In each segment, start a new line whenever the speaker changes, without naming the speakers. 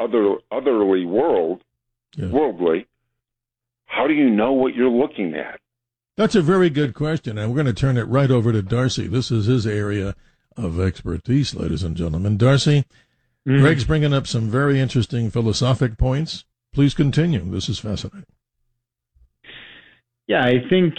otherly worldly, how do you know what you're looking at?
That's a very good question, and we're going to turn it right over to Darcy. This is his area of expertise, ladies and gentlemen. Darcy, Greg's bringing up some very interesting philosophic points. Please continue. This is fascinating.
Yeah, I think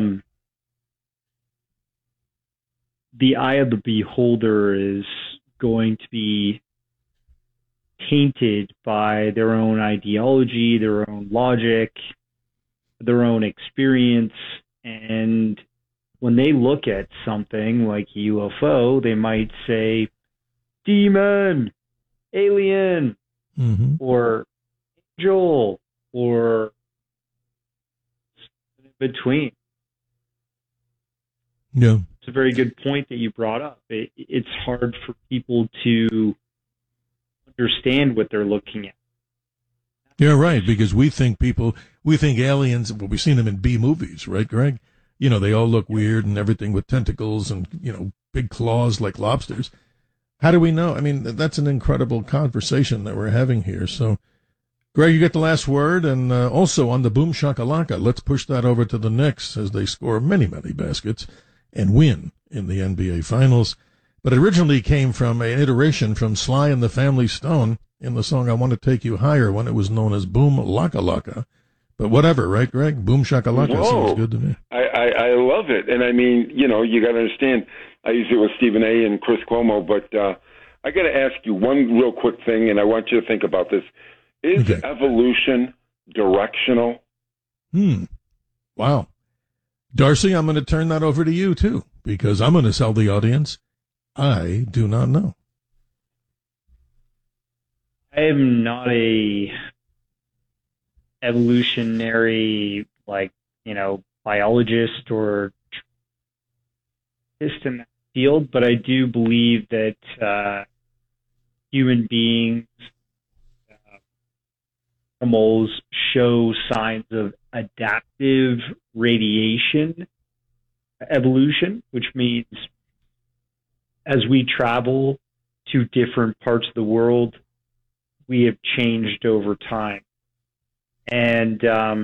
the eye of the beholder is going to be tainted by their own ideology, their own logic, their own experience. And when they look at something like UFO, they might say, demon, alien, or angel, or in between.
Yeah.
It's a very good point that you brought up. It's hard for people to understand what they're looking at.
Yeah, right, because we think aliens, well, we've seen them in B movies, right, Greg? You know, they all look weird and everything with tentacles and, big claws like lobsters. How do we know? I mean, that's an incredible conversation that we're having here. So, Greg, you get the last word. And also on the Boom Shakalaka, let's push that over to the Knicks as they score many, many baskets and win in the NBA Finals. But it originally came from an iteration from Sly and the Family Stone in the song I Want to Take You Higher when it was known as Boom Laka Laka. But whatever, right, Greg? Boom Shakalaka sounds good to me.
I love it. And I mean, you got to understand, I use it with Stephen A. and Chris Cuomo, but I got to ask you one real quick thing, and I want you to think about this. Is evolution directional?
Wow. Darcy, I'm going to turn that over to you, too, because I'm going to tell the audience I do not know.
I am not a evolutionary, biologist or in that field, but I do believe that human beings, animals show signs of adaptive radiation evolution, which means as we travel to different parts of the world, we have changed over time. And,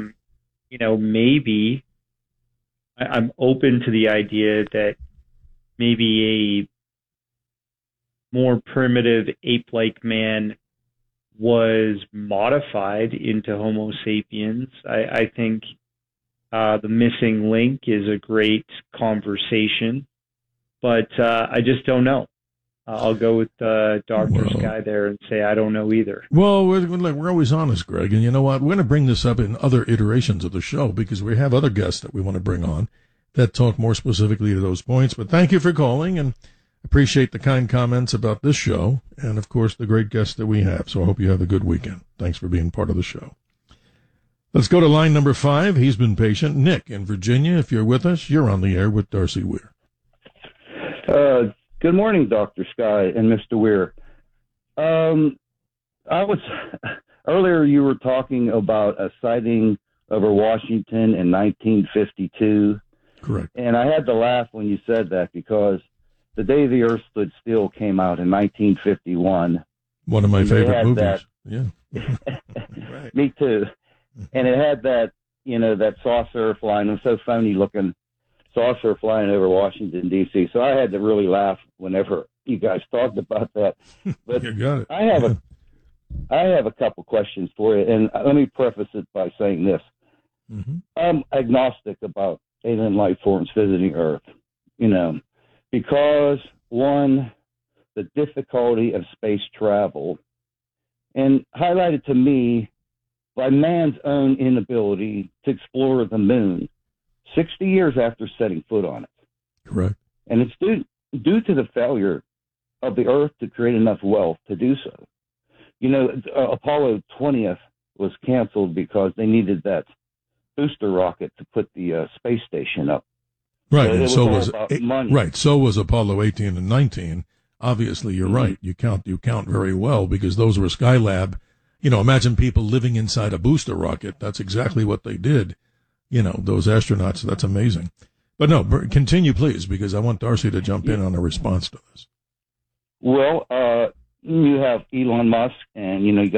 maybe I'm open to the idea that maybe a more primitive ape-like man was modified into Homo sapiens. I think the missing link is a great conversation, but I just don't know. I'll go with Dr. Sky there and say I don't know either.
Well, we're always honest, Greg, and you know what? We're going to bring this up in other iterations of the show because we have other guests that we want to bring on that talk more specifically to those points. But thank you for calling, and appreciate the kind comments about this show and, of course, the great guests that we have. So I hope you have a good weekend. Thanks for being part of the show. Let's go to line number 5. He's been patient. Nick in Virginia, if you're with us, you're on the air with Darcy Weir.
Good morning, Dr. Sky and Mr. Weir. Earlier you were talking about a sighting over Washington in 1952.
Correct.
And I had to laugh when you said that because The Day the Earth Stood Still came out in 1951.
One of my favorite movies. Yeah.
Right. Me too. And it had that, that saucer flying, it was so phony looking saucer flying over Washington, D.C. So I had to really laugh whenever you guys talked about that. But
you got it.
I have a couple questions for you, and let me preface it by saying this. I'm agnostic about alien life forms visiting Earth, because, one, the difficulty of space travel, and highlighted to me by man's own inability to explore the moon 60 years after setting foot on it.
Correct.
And it's due to the failure of the Earth to create enough wealth to do so. Apollo 20th was canceled because they needed that booster rocket to put the space station up.
Right,
and
so was Apollo 18 and 19. Obviously, you're right. You count very well because those were Skylab. Imagine people living inside a booster rocket. That's exactly what they did. Those astronauts, that's amazing. But no, continue, please, because I want Darcy to jump in on a response to this.
Well, you have Elon Musk, and, you